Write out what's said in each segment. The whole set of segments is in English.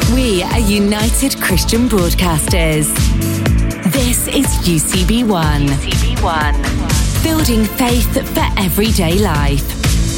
We are United Christian Broadcasters. This is UCB1. UCB1. Building faith for everyday life.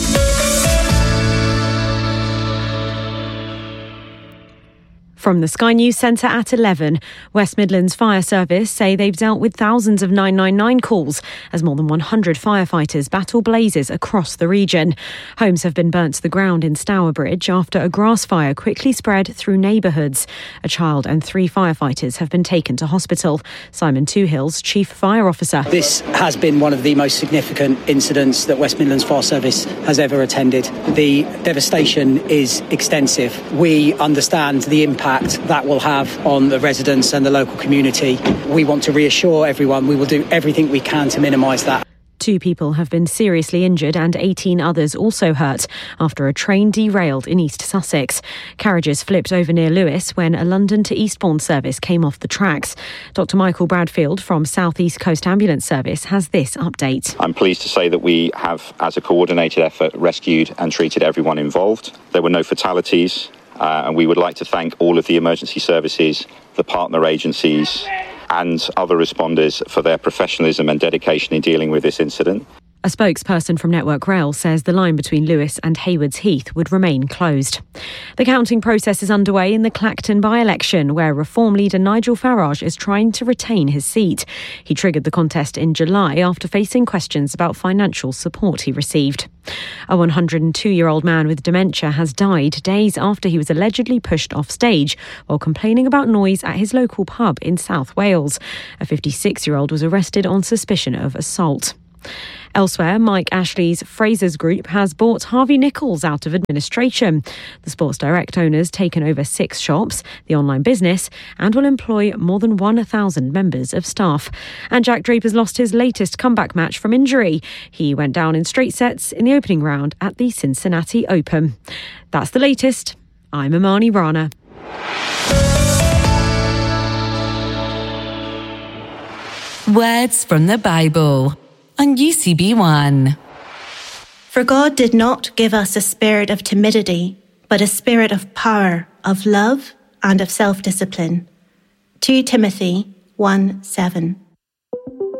From the Sky News Centre at 11, West Midlands Fire Service say they've dealt with thousands of 999 calls as more than 100 firefighters battle blazes across the region. Homes have been burnt to the ground in Stourbridge after a grass fire quickly spread through neighbourhoods. A child and 3 firefighters have been taken to hospital. Simon Toohill's Chief Fire Officer. This has been one of the most significant incidents that West Midlands Fire Service has ever attended. The devastation is extensive. We understand the impact that will have on the residents and the local community. We want to reassure everyone we will do everything we can to minimise that. 2 people have been seriously injured and 18 others also hurt after a train derailed in East Sussex. Carriages flipped over near Lewes when a London to Eastbourne service came off the tracks. Dr Michael Bradfield from South East Coast Ambulance Service has this update. I'm pleased to say that we have, as a coordinated effort, rescued and treated everyone involved. There were no fatalities. And we would like to thank all of the emergency services, the partner agencies and other responders for their professionalism and dedication in dealing with this incident. A spokesperson from Network Rail says the line between Lewes and Haywards Heath would remain closed. The counting process is underway in the Clacton by-election, where Reform leader Nigel Farage is trying to retain his seat. He triggered the contest in July after facing questions about financial support he received. A 102-year-old man with dementia has died days after he was allegedly pushed off stage while complaining about noise at his local pub in South Wales. A 56-year-old was arrested on suspicion of assault. Elsewhere, Mike Ashley's Frasers Group has bought Harvey Nichols out of administration. The Sports Direct owner's taken over 6 shops, the online business, and will employ more than 1,000 members of staff. And Jack Draper's lost his latest comeback match from injury. He went down in straight sets in the opening round at the Cincinnati Open. That's the latest. I'm Amani Rana. Words from the Bible on UCB1. For God did not give us a spirit of timidity, but a spirit of power, of love, and of self-discipline. 2 Timothy 1:7.